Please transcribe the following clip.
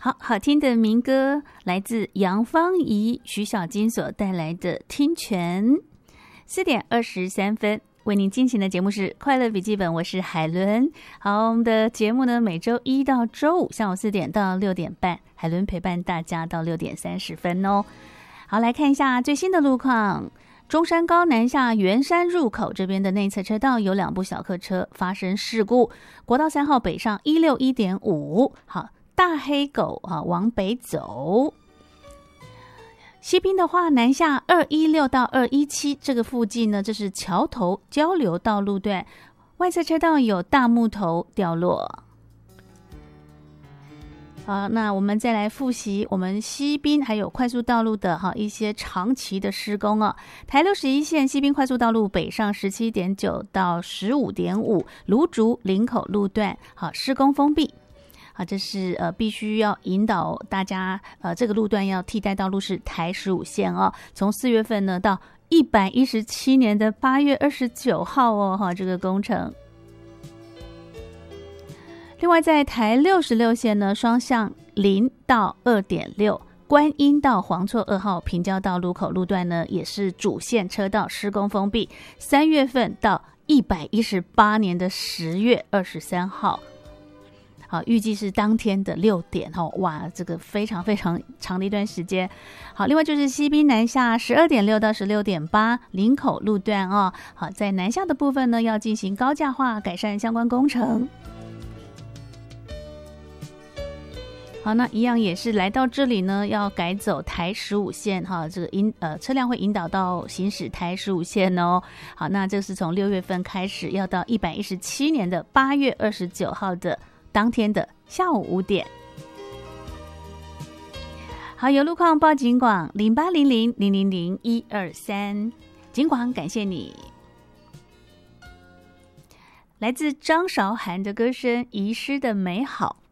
好听的民歌来自杨芳仪、徐小菁所带来的《听泉》。4点23分，为您进行的节目是快乐笔记本，我是海伦。好，我们的节目呢，每周一到周五下午4点到6点半，海伦陪伴大家到6点30分哦。好，来看一下最新的路况。中山高南下圆山入口这边的内侧车道有2部小客车发生事故，国道3号北上161.5，好，大黑狗往北走。西滨的话，南下216到217这个附近呢，这是桥头交流道路段，外侧车道有大木头掉落。好，那我们再来复习我们西滨还有快速道路的一些长期的施工哦。台61线西滨快速道路北上17.9到15.5，芦竹林口路段好施工封闭。这是必须要引导大家这个路段要替代道路是台15线哦，从4月份呢到117年的8月29号哦，这个工程。另外在台66线呢，双向0到 2.6， 观音到黄厝2号平交道路口路段呢也是主线车道施工封闭，3月份到118年的10月23号。好，预计是当天的6点哇，这个非常非常长的一段时间。好，另外就是西滨南下12.6到16.8林口路段哦。好，在南下的部分呢，要进行高架化改善相关工程。好，那一样也是来到这里呢，要改走台15线这个车辆会引导到行驶台15线哦。好，那这是从6月份开始，要到117年的8月29号的当天的下午5点。好，有路况报警广0800000123，警广感谢你。来自张韶涵的歌声《遗失的美好》。